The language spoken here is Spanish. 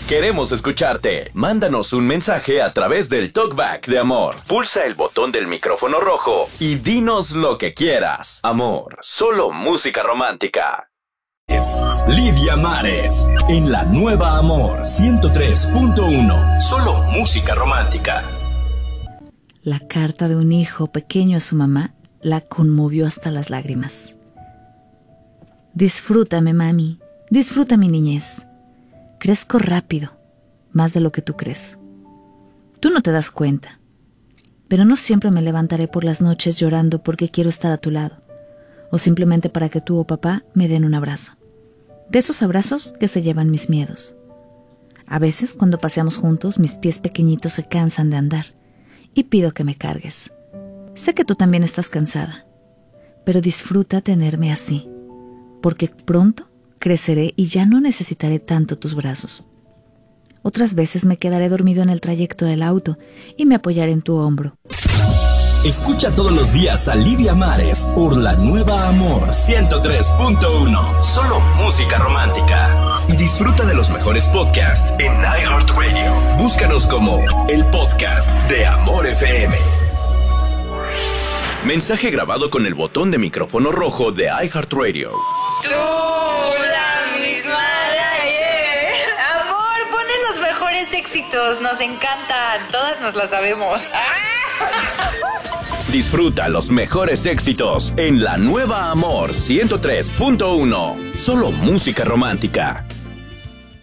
Queremos escucharte. Mándanos un mensaje a través del Talkback de Amor. Pulsa el botón del micrófono rojo y dinos lo que quieras. Amor, solo música romántica. Lidia Mares, en la nueva Amor 103.1. Solo música romántica. La carta de un hijo pequeño a su mamá la conmovió hasta las lágrimas. Disfrútame, mami. Disfruta mi niñez. Crezco rápido, más de lo que tú crees. Tú no te das cuenta, pero no siempre me levantaré por las noches llorando porque quiero estar a tu lado, o simplemente para que tú o papá me den un abrazo. De esos abrazos que se llevan mis miedos. A veces, cuando paseamos juntos, mis pies pequeñitos se cansan de andar y pido que me cargues. Sé que tú también estás cansada, pero disfruta tenerme así, porque pronto creceré y ya no necesitaré tanto tus brazos. Otras veces me quedaré dormido en el trayecto del auto y me apoyaré en tu hombro. Escucha todos los días a Lidia Mares por la nueva Amor 103.1. Solo música romántica. Y disfruta de los mejores podcasts en iHeartRadio. Búscanos como el podcast de Amor FM. Mensaje grabado con el botón de micrófono rojo de iHeartRadio. Tú, la misma de ayer. Amor, pones los mejores éxitos. Nos encantan. Todas nos las sabemos. Disfruta los mejores éxitos en la nueva Amor 103.1. Solo música romántica.